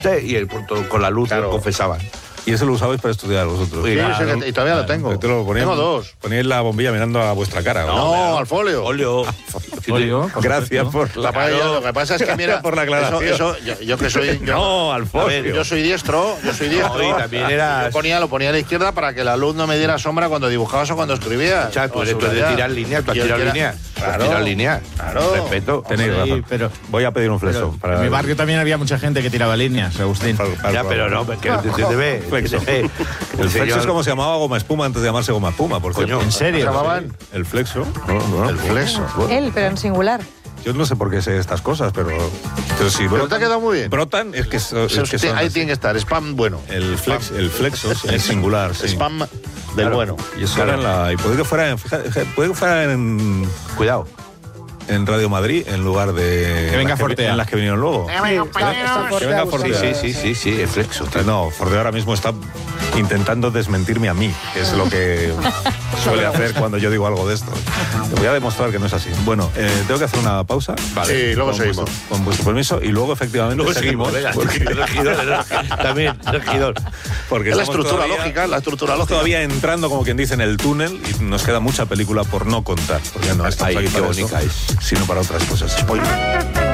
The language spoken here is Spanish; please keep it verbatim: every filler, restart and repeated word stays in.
y el, con la luz claro. Lo confesaban. Y eso lo usabais para estudiar vosotros. Sí, claro. Y todavía lo tengo. Lo poníais, tengo dos. Poníais la bombilla mirando a vuestra cara. No, no al folio. Folio. folio. Gracias por la claro. Lo que pasa es que, mira, por la aclaración. Eso, eso, yo, yo que soy... Yo, no, al folio. Ver, yo soy diestro, yo soy diestro. No, y también eras... Yo ponía, lo ponía a la izquierda para que la luz no me diera sombra cuando dibujabas o cuando escribías. O sea, tú eres de tirar líneas, tú has tirado líneas. Claro. Tirar líneas. Claro. Respeto. Tenéis razón. Pero, voy a pedir un flexo. Para... En mi barrio también había mucha gente que tiraba líneas, Agustín. Para, para, ya, pero no, que te ve. El flexo es como se llamaba goma espuma antes de llamarse goma espuma, por coño. ¿En serio? ¿Se llamaban? El flexo. No, no, el flexo. Él, pero en singular. Yo no sé por qué sé estas cosas, pero... Pero, si pero brotan, te ha quedado muy bien. Brotan, es que, es que son... Ahí tiene que estar, spam bueno. El, flex, el flexo es singular, sí. Spam del claro. bueno. Y eso claro. era en la... Y puede que fuera en... Fíjate, puede que fuera en... Cuidado. En Radio Madrid, en lugar de... Que venga Fortea. En las que vinieron luego. Que venga Fortea. Sí, sí, sí, sí, el flexo. Tío. No, Fortea ahora mismo está intentando desmentirme a mí, que es lo que suele hacer cuando yo digo algo de esto. Te voy a demostrar que no es así. Bueno, eh, tengo que hacer una pausa. Vale. Sí, luego con seguimos. Vuestro, con vuestro permiso, y luego efectivamente luego seguimos. Venga, porque... regidor, también, regidor. Porque es la estructura todavía, lógica, la estructura lógica. Todavía entrando, como quien dice, en el túnel, y nos queda mucha película por no contar. Porque no estamos Ay, aquí qué para bonita eso, es. sino para otras cosas. Muy bien.